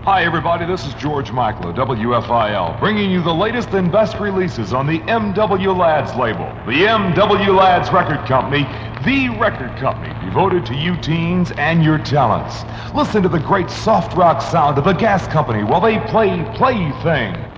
Hi everybody, this is George Michael of WFIL, bringing you the latest and best releases on the MW Lads label. The MW Lads Record Company, the record company devoted to you teens and your talents. Listen to the great soft rock sound of the Gas Company while they play Plaything.